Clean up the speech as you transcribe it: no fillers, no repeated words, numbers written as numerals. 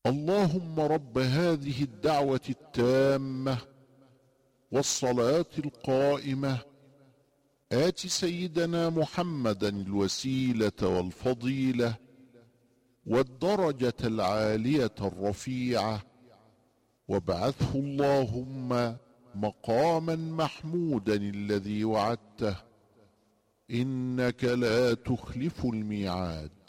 اللهم رب هذه الدعوة التامة والصلاة القائمة آت سيدنا محمدا الوسيلة والفضيلة والدرجة العالية الرفيعة، وابعثه اللهم مقاما محمودا الذي وعدته، إنك لا تخلف الميعاد.